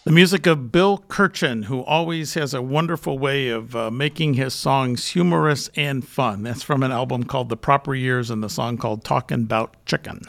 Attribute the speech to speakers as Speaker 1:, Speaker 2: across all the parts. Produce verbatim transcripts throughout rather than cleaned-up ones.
Speaker 1: The music of Bill Kirchen, who always has a wonderful way of uh, making his songs humorous and fun. That's from an album called The Proper Years and the song called Talkin' 'Bout Chicken.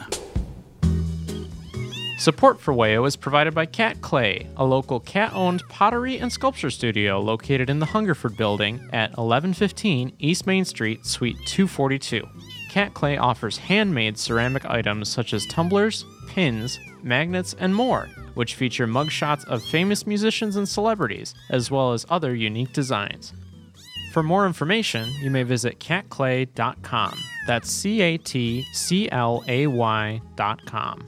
Speaker 2: Support for W A O is provided by Cat Clay, a local cat-owned pottery and sculpture studio located in the Hungerford Building at eleven fifteen East Main Street, Suite two forty-two. Cat Clay offers handmade ceramic items such as tumblers, pins, magnets, and more, which feature mugshots of famous musicians and celebrities, as well as other unique designs. For more information, you may visit cat clay dot com. That's C A T C L A Y dot com.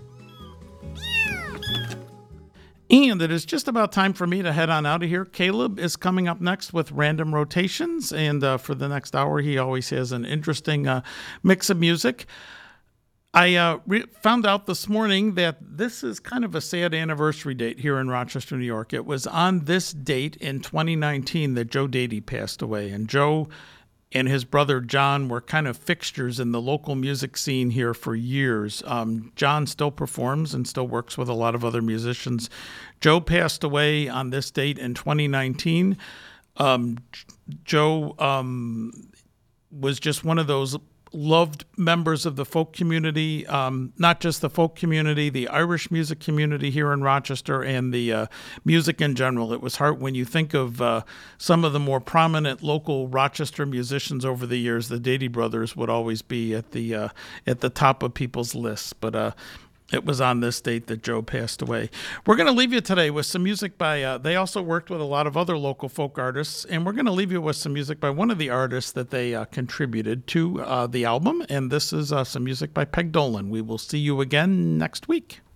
Speaker 1: And it is just about time for me to head on out of here. Caleb is coming up next with Random Rotations, and uh, for the next hour, he always has an interesting uh, mix of music. I uh, re- found out this morning that this is kind of a sad anniversary date here in Rochester, New York. It was on this date in twenty nineteen that Joe Dady passed away, and Joe and his brother John were kind of fixtures in the local music scene here for years. Um, John still performs and still works with a lot of other musicians. Joe passed away on this date in twenty nineteen. Um, Joe um, was just one of those loved members of the folk community, um, not just the folk community, the Irish music community here in Rochester, and the uh, music in general. It was hard when you think of uh, some of the more prominent local Rochester musicians over the years. The Dady brothers would always be at the uh, at the top of people's lists, but uh, it was on this date that Joe passed away. We're going to leave you today with some music by, uh, they also worked with a lot of other local folk artists, and we're going to leave you with some music by one of the artists that they uh, contributed to uh, the album, and this is uh, some music by Peg Dolan. We will see you again next week.